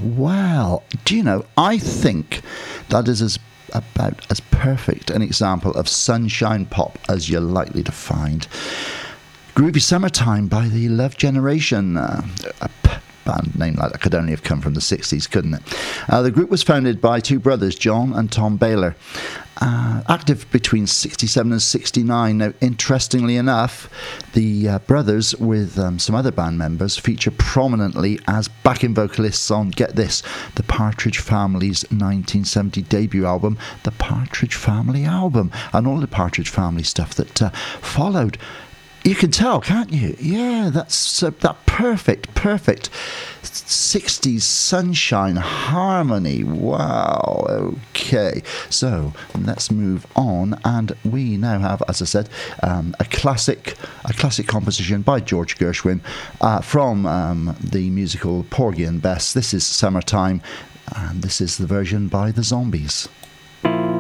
Well, do you know, I think that is about as perfect an example of sunshine pop as you're likely to find. Groovy Summertime by the Love Generation. Band name like that could only have come from the 60s, couldn't it? The group was founded by two brothers, John and Tom Baylor, active between 67 and 69. Now, interestingly enough, the brothers with some other band members feature prominently as backing vocalists on, get this, the Partridge Family's 1970 debut album, The Partridge Family Album, and all the Partridge Family stuff that followed. You can tell, can't you? Yeah, that's that perfect 60s sunshine harmony. Wow. Okay, so let's move on, and we now have, as I said, a classic composition by George Gershwin from the musical Porgy and Bess. This is Summertime, and this is the version by the Zombies.